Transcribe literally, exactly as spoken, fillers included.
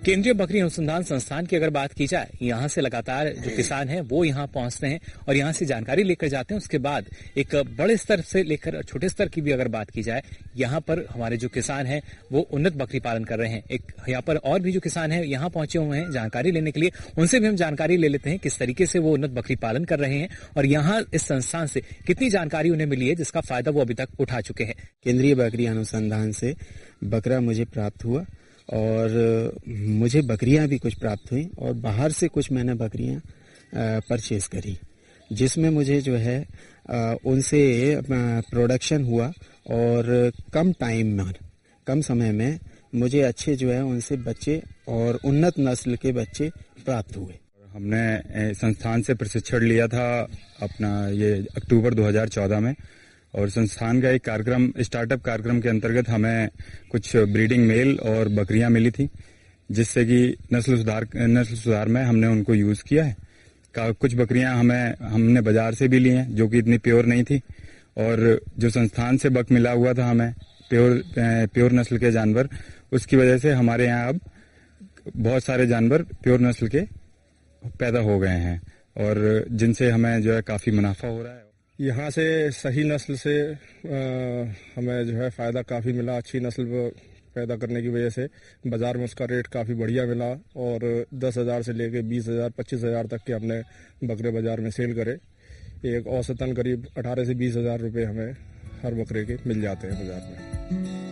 केंद्रीय बकरी अनुसंधान संस्थान की अगर बात की जाए, यहाँ से लगातार जो किसान हैं वो यहाँ पहुंचते हैं और यहाँ से जानकारी लेकर जाते हैं। उसके बाद एक बड़े स्तर से लेकर छोटे स्तर की भी अगर बात की जाए, यहाँ पर हमारे जो किसान हैं वो उन्नत बकरी पालन कर रहे हैं। एक यहाँ पर और भी जो किसान हैं यहाँ पहुंचे हुए हैं जानकारी लेने के लिए, उनसे भी हम जानकारी ले लेते हैं किस तरीके से वो उन्नत बकरी पालन कर रहे हैं और यहाँ इस संस्थान से कितनी जानकारी उन्हें मिली है जिसका फायदा वो अभी तक उठा चुके हैं। केंद्रीय बकरी अनुसंधान से बकरा मुझे प्राप्त हुआ और मुझे बकरियां भी कुछ प्राप्त हुई और बाहर से कुछ मैंने बकरियां परचेज करी, जिसमें मुझे जो है उनसे प्रोडक्शन हुआ और कम टाइम में, कम समय में मुझे अच्छे जो है उनसे बच्चे और उन्नत नस्ल के बच्चे प्राप्त हुए। हमने संस्थान से प्रशिक्षण लिया था अपना ये अक्टूबर दो हज़ार चौदह में, और संस्थान का एक कार्यक्रम स्टार्टअप कार्यक्रम के अंतर्गत हमें कुछ ब्रीडिंग मेल और बकरियां मिली थी, जिससे कि नस्ल सुधार नस्ल सुधार में हमने उनको यूज किया है। का, कुछ बकरियां हमें हमने बाजार से भी ली हैं जो कि इतनी प्योर नहीं थी, और जो संस्थान से बक मिला हुआ था हमें प्योर प्योर नस्ल के जानवर, उसकी वजह से हमारे यहाँ अब बहुत सारे जानवर प्योर नस्ल के पैदा हो गए हैं और जिनसे हमें जो है काफी मुनाफा हो रहा है। यहाँ से सही नस्ल से आ, हमें जो है फ़ायदा काफ़ी मिला। अच्छी नस्ल पैदा करने की वजह से बाज़ार में उसका रेट काफ़ी बढ़िया मिला और दस हज़ार से लेके बीस हज़ार पच्चीस हज़ार तक के हमने बकरे बाज़ार में सेल करे। एक औसतन करीब अठारह से बीस हज़ार रुपये हमें हर बकरे के मिल जाते हैं बाज़ार में।